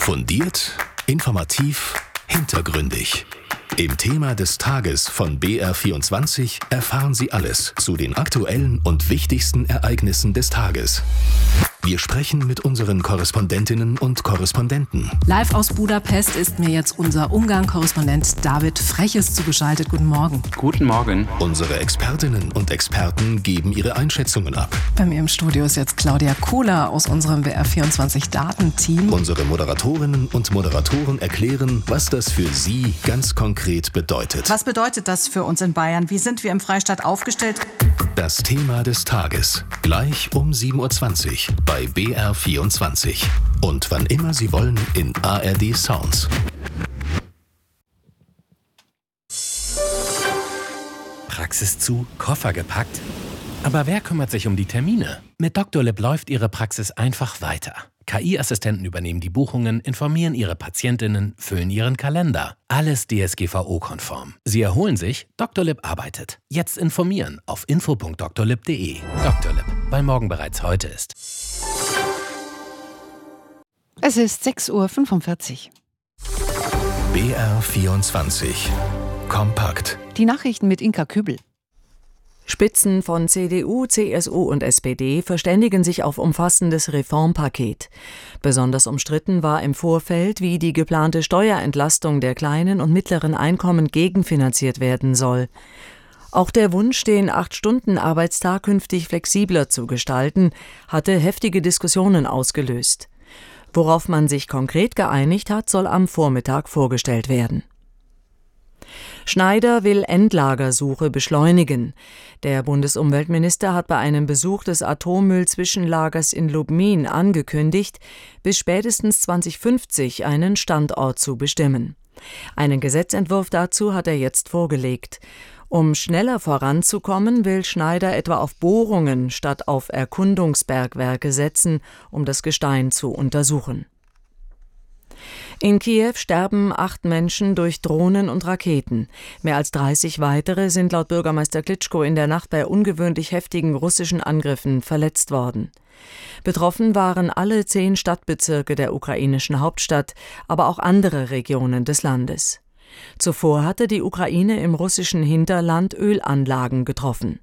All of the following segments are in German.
Fundiert, informativ, hintergründig. Im Thema des Tages von BR24 erfahren Sie alles zu den aktuellen und wichtigsten Ereignissen des Tages. Wir sprechen mit unseren Korrespondentinnen und Korrespondenten. Live aus Budapest ist mir jetzt unser Ungarn-Korrespondent David Freches zugeschaltet. Guten Morgen. Guten Morgen. Unsere Expertinnen und Experten geben ihre Einschätzungen ab. Bei mir im Studio ist jetzt Claudia Kohler aus unserem BR24-Datenteam. Unsere Moderatorinnen und Moderatoren erklären, was das für Sie ganz konkret bedeutet. Was bedeutet das für uns in Bayern? Wie sind wir im Freistaat aufgestellt? Das Thema des Tages. Gleich um 7.20 Uhr bei BR24. Und wann immer Sie wollen in ARD Sounds. Praxis zu, Koffer gepackt? Aber wer kümmert sich um die Termine? Mit Dr. Lib läuft Ihre Praxis einfach weiter. KI-Assistenten übernehmen die Buchungen, informieren Ihre Patientinnen, füllen Ihren Kalender. Alles DSGVO-konform. Sie erholen sich, Dr. Lib arbeitet. Jetzt informieren auf info.drlib.de. Dr. Lib, weil morgen bereits heute ist. Es ist 6.45 Uhr. BR24. Kompakt. Die Nachrichten mit Inka Kübel. Spitzen von CDU, CSU und SPD verständigen sich auf umfassendes Reformpaket. Besonders umstritten war im Vorfeld, wie die geplante Steuerentlastung der kleinen und mittleren Einkommen gegenfinanziert werden soll. Auch der Wunsch, den 8-Stunden-Arbeitstag künftig flexibler zu gestalten, hatte heftige Diskussionen ausgelöst. Worauf man sich konkret geeinigt hat, soll am Vormittag vorgestellt werden. Schneider will Endlagersuche beschleunigen. Der Bundesumweltminister hat bei einem Besuch des Atommüllzwischenlagers in Lubmin angekündigt, bis spätestens 2050 einen Standort zu bestimmen. Einen Gesetzentwurf dazu hat er jetzt vorgelegt. Um schneller voranzukommen, will Schneider etwa auf Bohrungen statt auf Erkundungsbergwerke setzen, um das Gestein zu untersuchen. In Kiew sterben 8 Menschen durch Drohnen und Raketen. Mehr als 30 weitere sind laut Bürgermeister Klitschko in der Nacht bei ungewöhnlich heftigen russischen Angriffen verletzt worden. Betroffen waren alle 10 Stadtbezirke der ukrainischen Hauptstadt, aber auch andere Regionen des Landes. Zuvor hatte die Ukraine im russischen Hinterland Ölanlagen getroffen.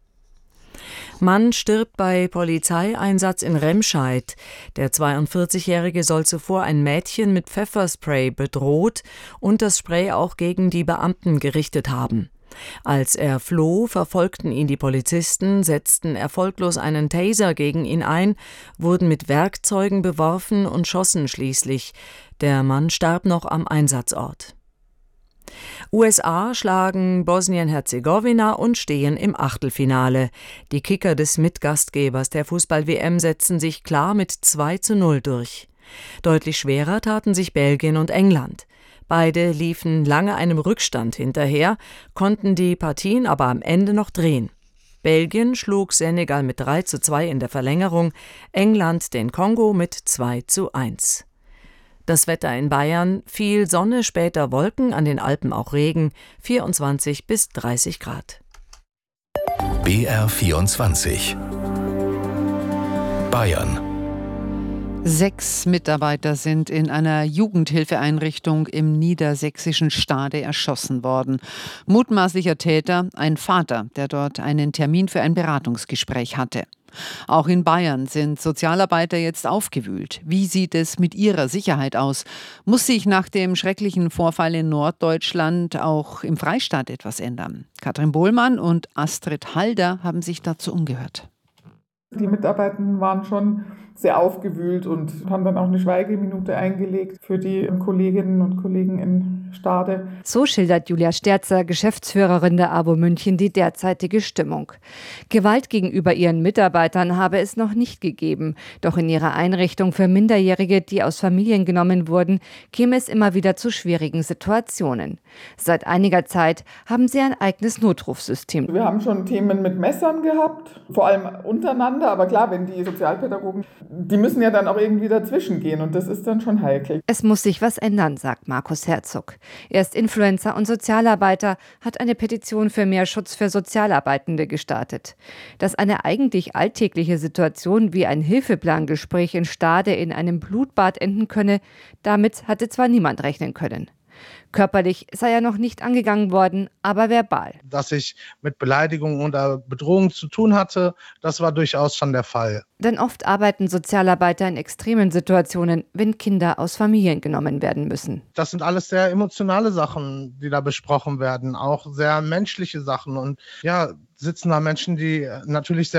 Mann stirbt bei Polizeieinsatz in Remscheid. Der 42-Jährige soll zuvor ein Mädchen mit Pfefferspray bedroht und das Spray auch gegen die Beamten gerichtet haben. Als er floh, verfolgten ihn die Polizisten, setzten erfolglos einen Taser gegen ihn ein, wurden mit Werkzeugen beworfen und schossen schließlich. Der Mann starb noch am Einsatzort. USA schlagen Bosnien-Herzegowina und stehen im Achtelfinale. Die Kicker des Mitgastgebers der Fußball-WM setzen sich klar mit 2:0 durch. Deutlich schwerer taten sich Belgien und England. Beide liefen lange einem Rückstand hinterher, konnten die Partien aber am Ende noch drehen. Belgien schlug Senegal mit 3:2 in der Verlängerung, England den Kongo mit 2:1. Das Wetter in Bayern: viel Sonne, später Wolken, an den Alpen auch Regen, 24 bis 30 Grad. BR24. Bayern. 6 Mitarbeiter sind in einer Jugendhilfeeinrichtung im niedersächsischen Stade erschossen worden. Mutmaßlicher Täter, ein Vater, der dort einen Termin für ein Beratungsgespräch hatte. Auch in Bayern sind Sozialarbeiter jetzt aufgewühlt. Wie sieht es mit ihrer Sicherheit aus? Muss sich nach dem schrecklichen Vorfall in Norddeutschland auch im Freistaat etwas ändern? Katrin Bohlmann und Astrid Halder haben sich dazu umgehört. Die Mitarbeitenden waren schon sehr aufgewühlt und haben dann auch eine Schweigeminute eingelegt für die Kolleginnen und Kollegen in Stade. So schildert Julia Sterzer, Geschäftsführerin der AWO München, die derzeitige Stimmung. Gewalt gegenüber ihren Mitarbeitern habe es noch nicht gegeben. Doch in ihrer Einrichtung für Minderjährige, die aus Familien genommen wurden, käme es immer wieder zu schwierigen Situationen. Seit einiger Zeit haben sie ein eigenes Notrufsystem. Wir haben schon Themen mit Messern gehabt, vor allem untereinander. Aber klar, wenn die Sozialpädagogen, die müssen ja dann auch irgendwie dazwischen gehen und das ist dann schon heikel. Es muss sich was ändern, sagt Markus Herzog. Er ist Influencer und Sozialarbeiter, hat eine Petition für mehr Schutz für Sozialarbeitende gestartet. Dass eine eigentlich alltägliche Situation wie ein Hilfeplangespräch in Stade in einem Blutbad enden könne, damit hatte zwar niemand rechnen können. Körperlich sei er noch nicht angegangen worden, aber verbal. Dass ich mit Beleidigungen oder Bedrohungen zu tun hatte, das war durchaus schon der Fall. Denn oft arbeiten Sozialarbeiter in extremen Situationen, wenn Kinder aus Familien genommen werden müssen. Das sind alles sehr emotionale Sachen, die da besprochen werden, auch sehr menschliche Sachen. Und ja, sitzen da Menschen, die natürlich sehr